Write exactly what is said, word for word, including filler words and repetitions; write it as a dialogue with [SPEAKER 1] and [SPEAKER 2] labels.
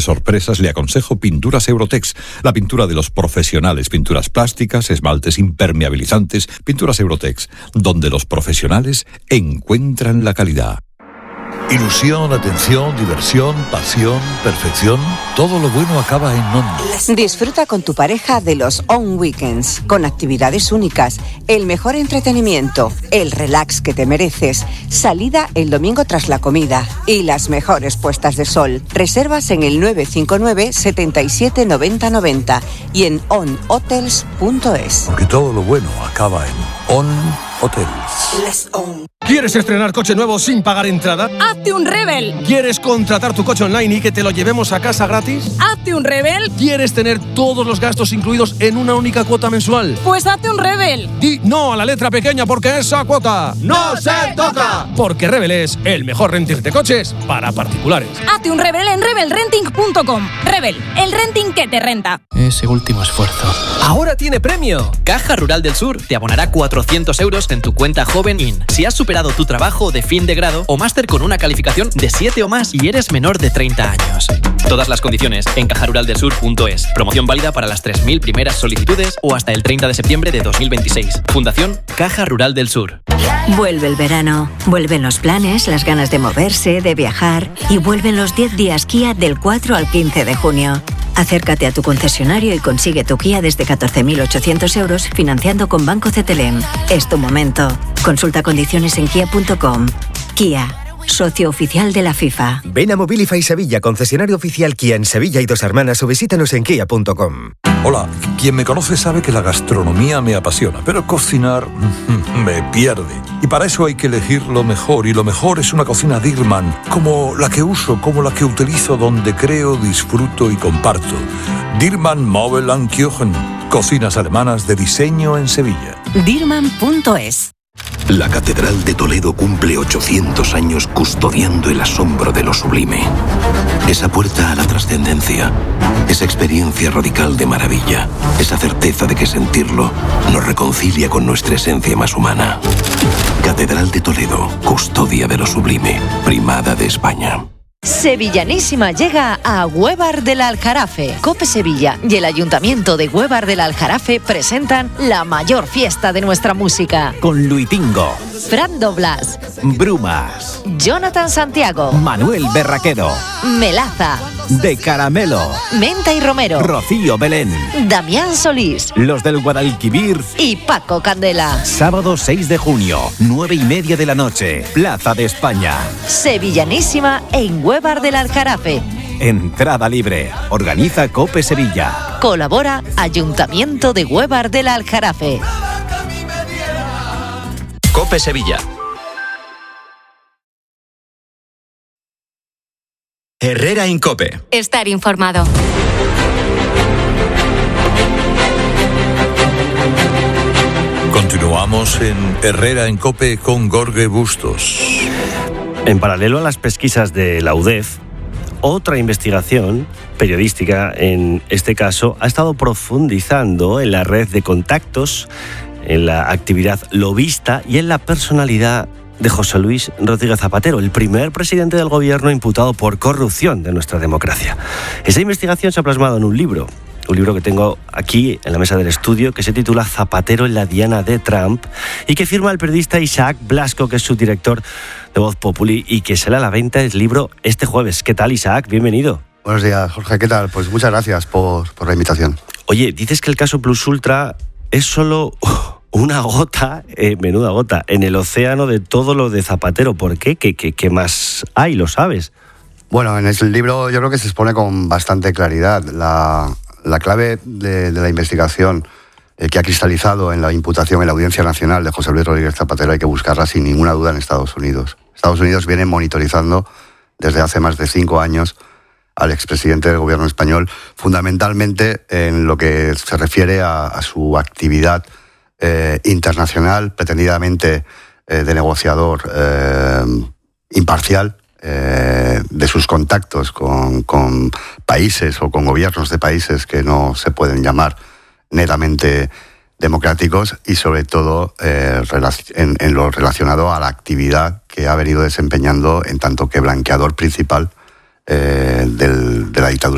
[SPEAKER 1] sorpresas, le aconsejo Pinturas Eurotex, la pintura de los profesionales, pinturas plásticas, esmaltes impermeabilizantes, Pinturas Eurotex, donde los profesionales encuentran la calidad.
[SPEAKER 2] Ilusión, atención, diversión, pasión, perfección. Todo lo bueno acaba en On.
[SPEAKER 3] Disfruta con tu pareja de los On Weekends, con actividades únicas, el mejor entretenimiento, el relax que te mereces, salida el domingo tras la comida y las mejores puestas de sol. Reservas en el nueve cinco nueve, setenta y siete, noventa, noventa y en on hotels punto es.
[SPEAKER 2] Porque todo lo bueno acaba en On Hotels.
[SPEAKER 3] Let's on.
[SPEAKER 4] ¿Quieres estrenar coche nuevo sin pagar entrada?
[SPEAKER 5] ¡Hazte un Rebel!
[SPEAKER 4] ¿Quieres contratar tu coche online y que te lo llevemos a casa gratis?
[SPEAKER 5] ¡Hazte un Rebel!
[SPEAKER 4] ¿Quieres tener todos los gastos incluidos en una única cuota mensual?
[SPEAKER 5] Pues hazte un Rebel.
[SPEAKER 4] Di no a la letra pequeña porque esa cuota
[SPEAKER 6] ¡no se toca!
[SPEAKER 4] Porque Rebel es el mejor renting de coches para particulares.
[SPEAKER 5] Hazte un Rebel en rebel renting punto com. Rebel, el renting que te renta.
[SPEAKER 7] Ese último esfuerzo.
[SPEAKER 8] ¡Ahora tiene premio! Caja Rural del Sur te abonará cuatrocientos euros en tu cuenta Joven In si has superado tu trabajo de fin de grado o máster con una calificación de siete o más y eres menor de treinta años. Todas las condiciones en caja rural del sur punto es. Promoción válida para las tres mil primeras solicitudes o hasta el treinta de septiembre de dos mil veintiséis. Fundación Caja Rural del Sur.
[SPEAKER 9] Vuelve el verano, vuelven los planes, las ganas de moverse, de viajar y vuelven los diez días Kia del cuatro al quince de junio. Acércate a tu concesionario y consigue tu Kia desde catorce mil ochocientos euros financiando con Banco C T L M. Es tu momento. Consulta condiciones en kia punto com. Kia, socio oficial de la FIFA.
[SPEAKER 10] Ven a Mobilify Sevilla, concesionario oficial Kia en Sevilla y Dos Hermanas, o visítanos en kia punto com.
[SPEAKER 2] Hola, quien me conoce sabe que la gastronomía me apasiona, pero cocinar me pierde. Y para eso hay que elegir lo mejor, y lo mejor es una cocina Dirman, como la que uso, como la que utilizo, donde creo, disfruto y comparto. Dirman Möbel und Küchen, cocinas alemanas de diseño en Sevilla.
[SPEAKER 3] dirman punto es.
[SPEAKER 11] La Catedral de Toledo cumple ochocientos años custodiando el asombro de lo sublime. Esa puerta a la trascendencia, esa experiencia radical de maravilla, esa certeza de que sentirlo nos reconcilia con nuestra esencia más humana. Catedral de Toledo, custodia de lo sublime, primada de España.
[SPEAKER 12] Sevillanísima llega a Huévar del Aljarafe. Cope Sevilla y el Ayuntamiento de Huévar del Aljarafe presentan la mayor fiesta de nuestra música.
[SPEAKER 13] Con Luitingo,
[SPEAKER 12] Fran Doblas,
[SPEAKER 13] Brumas,
[SPEAKER 12] Jonathan Santiago,
[SPEAKER 13] Manuel Berraquero,
[SPEAKER 12] Melaza,
[SPEAKER 13] De Caramelo,
[SPEAKER 12] Menta y Romero,
[SPEAKER 13] Rocío Belén,
[SPEAKER 12] Damián Solís,
[SPEAKER 13] Los del Guadalquivir
[SPEAKER 12] y Paco Candela.
[SPEAKER 13] Sábado seis de junio, nueve y media de la noche, Plaza de España.
[SPEAKER 12] Sevillanísima en Huévar del Aljarafe.
[SPEAKER 13] Entrada libre. Organiza Cope Sevilla.
[SPEAKER 12] Colabora Ayuntamiento de Huévar del Aljarafe.
[SPEAKER 8] Cope Sevilla.
[SPEAKER 14] Herrera Incope.
[SPEAKER 15] Estar informado.
[SPEAKER 2] Continuamos en Herrera en Cope con Jorge Bustos.
[SPEAKER 16] En paralelo a las pesquisas de la U D E F, otra investigación periodística, en este caso, ha estado profundizando en la red de contactos, en la actividad lobista y en la personalidad de José Luis Rodríguez Zapatero, el primer presidente del gobierno imputado por corrupción de nuestra democracia. Esa investigación se ha plasmado en un libro, un libro que tengo aquí en la mesa del estudio, que se titula Zapatero en la diana de Trump y que firma el periodista Isaac Blasco, que es su director de Voz Populi, y que sale a la venta el libro este jueves. ¿Qué tal, Isaac? Bienvenido.
[SPEAKER 17] Buenos días, Jorge. ¿Qué tal? Pues muchas gracias por, por la invitación.
[SPEAKER 16] Oye, dices que el caso Plus Ultra es solo una gota, eh, menuda gota, en el océano de todo lo de Zapatero. ¿Por qué? ¿Qué, qué, qué más hay? ¿Lo sabes?
[SPEAKER 17] Bueno, en el libro yo creo que se expone con bastante claridad la... La clave de, de la investigación eh, que ha cristalizado en la imputación en la Audiencia Nacional de José Luis Rodríguez Zapatero hay que buscarla sin ninguna duda en Estados Unidos. Estados Unidos viene monitorizando desde hace más de cinco años al expresidente del gobierno español, fundamentalmente en lo que se refiere a, a su actividad eh, internacional, pretendidamente eh, de negociador eh, imparcial, Eh, de sus contactos con, con países o con gobiernos de países que no se pueden llamar netamente democráticos, y sobre todo eh, en, en lo relacionado a la actividad que ha venido desempeñando en tanto que blanqueador principal eh, del, de la dictadura